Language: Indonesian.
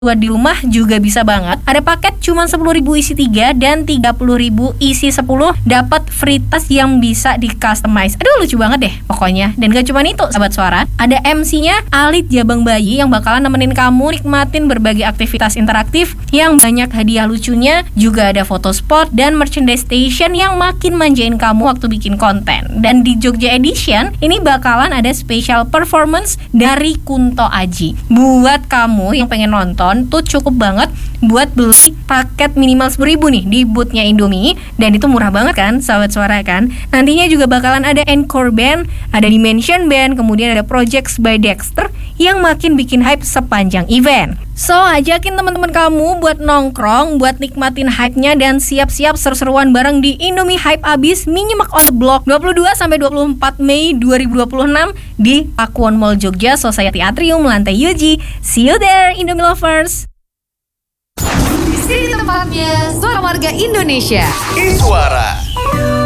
buat di rumah juga bisa banget. Ada paket cuma 10.000 isi 3 dan 30.000 isi 10, dapat free tas yang bisa di customize. Aduh, lucu banget deh pokoknya. Dan gak cuma itu sahabat suara, ada MC-nya Alit Jabang Bayi yang bakalan nemenin kamu nikmatin berbagai aktivitas interaktif yang banyak hadiah lucunya. Juga ada foto spot dan merchandise station yang makin manjain kamu waktu bikin konten. Dan di Jogja Edition ini bakalan ada special performance dari Kunto Aji. Buat kamu yang pengen nonton tuh cukup banget buat beli paket minimal 10.000 nih di boothnya Indomie. Dan itu murah banget kan sahabat suara kan. Nantinya juga bakalan ada Encore Band, ada Dimension Band, kemudian ada Projects by Dexter yang makin bikin hype sepanjang event. So, ajakin teman-teman kamu buat nongkrong, buat nikmatin hype-nya dan siap-siap seru-seruan bareng di Indomie Hype Abis Minimark on the Block 22-24 Mei 2026 di Pakuwon Mall Jogja Society Atrium lantai UG. See you there, Indomie lovers. Di sini tempatnya Suara Warga Indonesia. Suara